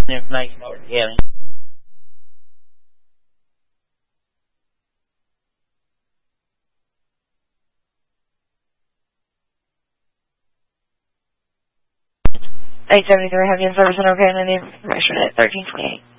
information over to Kelly. 873 Heavy and Service Center, okay, and the information at 1328.